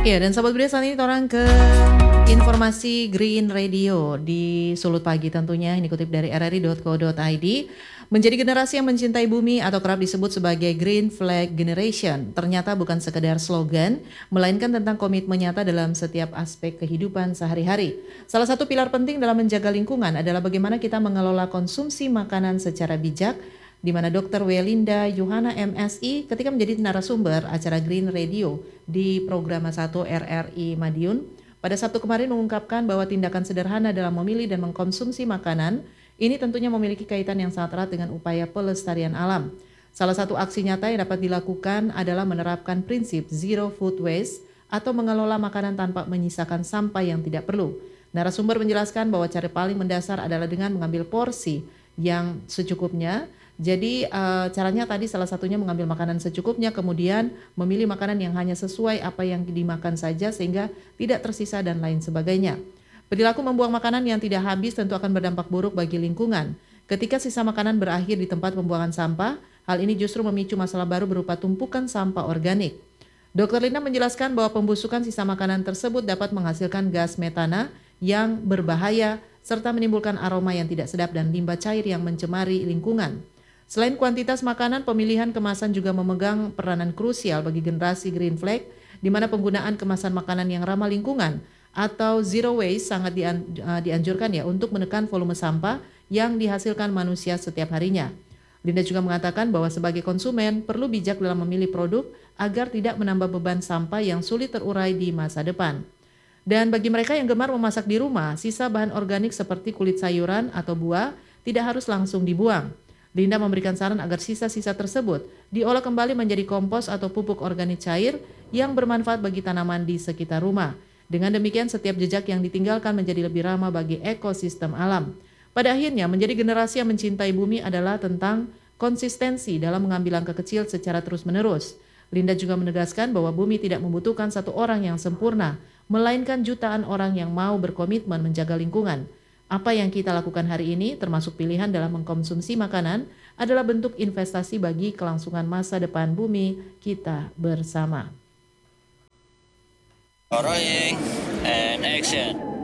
Ya, dan sahabat Budia saat ini orang ke informasi Green Radio di Sulut Pagi tentunya. Ini kutip dari rri.co.id. Menjadi generasi yang mencintai bumi atau kerap disebut sebagai Green Flag Generation ternyata bukan sekedar slogan, melainkan tentang komitmen nyata dalam setiap aspek kehidupan sehari-hari. Salah satu pilar penting dalam menjaga lingkungan adalah bagaimana kita mengelola konsumsi makanan secara bijak, di mana Dr. Welinda Yuhana MSI ketika menjadi narasumber acara Green Radio di program 1 RRI Madiun pada Sabtu kemarin mengungkapkan bahwa tindakan sederhana dalam memilih dan mengkonsumsi makanan ini tentunya memiliki kaitan yang sangat erat dengan upaya pelestarian alam. Salah satu aksi nyata yang dapat dilakukan adalah menerapkan prinsip zero food waste atau mengelola makanan tanpa menyisakan sampah yang tidak perlu. Narasumber menjelaskan bahwa cara paling mendasar adalah dengan mengambil porsi yang secukupnya. Jadi caranya tadi salah satunya mengambil makanan secukupnya, kemudian memilih makanan yang hanya sesuai apa yang dimakan saja sehingga tidak tersisa dan lain sebagainya. Perilaku membuang makanan yang tidak habis tentu akan berdampak buruk bagi lingkungan. Ketika sisa makanan berakhir di tempat pembuangan sampah, hal ini justru memicu masalah baru berupa tumpukan sampah organik. Dr. Linda menjelaskan bahwa pembusukan sisa makanan tersebut dapat menghasilkan gas metana yang berbahaya serta menimbulkan aroma yang tidak sedap dan limbah cair yang mencemari lingkungan. Selain kuantitas makanan, pemilihan kemasan juga memegang peranan krusial bagi generasi Green Flag, di mana penggunaan kemasan makanan yang ramah lingkungan atau zero waste sangat dianjurkan ya untuk menekan volume sampah yang dihasilkan manusia setiap harinya. Linda juga mengatakan bahwa sebagai konsumen perlu bijak dalam memilih produk agar tidak menambah beban sampah yang sulit terurai di masa depan. Dan bagi mereka yang gemar memasak di rumah, sisa bahan organik seperti kulit sayuran atau buah tidak harus langsung dibuang. Linda memberikan saran agar sisa-sisa tersebut diolah kembali menjadi kompos atau pupuk organik cair yang bermanfaat bagi tanaman di sekitar rumah. Dengan demikian setiap jejak yang ditinggalkan menjadi lebih ramah bagi ekosistem alam. Pada akhirnya menjadi generasi yang mencintai bumi adalah tentang konsistensi dalam mengambil langkah kecil secara terus-menerus. Linda juga menegaskan bahwa bumi tidak membutuhkan satu orang yang sempurna, melainkan jutaan orang yang mau berkomitmen menjaga lingkungan. Apa yang kita lakukan hari ini, termasuk pilihan dalam mengkonsumsi makanan, adalah bentuk investasi bagi kelangsungan masa depan bumi kita bersama. Rolling and action.